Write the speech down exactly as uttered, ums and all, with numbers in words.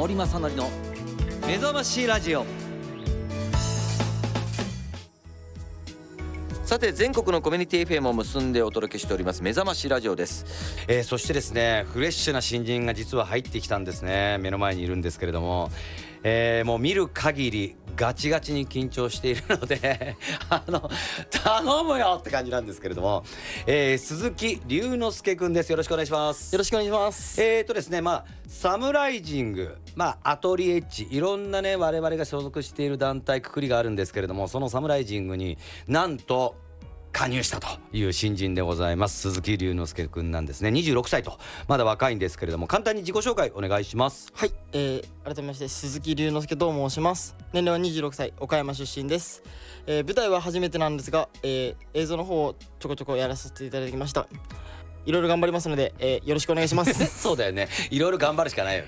森正則の目覚ましラジオ。 さて全国のコミュニティ エフエム を結んでお届けしております目覚ましラジオです、えー、そしてですねフレッシュな新人が実は入ってきたんですね。目の前にいるんですけれども、えー、もう見る限りガチガチに緊張しているのであの頼むよって感じなんですけれども、えー、鈴木隆之介くんです。よろしくお願いします。 よろしくお願いします。 えーとですねまあサムライジング、まあアトリエッジ、いろんなね我々が所属している団体くくりがあるんですけれども、そのサムライジングになんと加入したという新人でございます。鈴木隆之介くんなんですね。にじゅうろくさいとまだ若いんですけれども、簡単に自己紹介お願いします。 はい、えー、改めまして鈴木隆之介と申します。年齢はにじゅうろくさい、岡山出身です。えー、舞台は初めてなんですが、えー、映像の方をちょこちょこやらせていただきました。いろいろ頑張りますので、えー、よろしくお願いしますそうだよね、いろいろ頑張るしかないよ